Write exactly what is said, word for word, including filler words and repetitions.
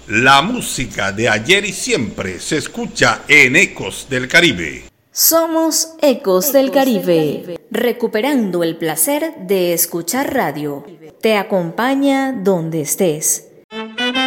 La música de ayer y siempre se escucha en Ecos del Caribe. Somos Ecos del Caribe, recuperando el placer de escuchar radio. Te acompaña donde estés.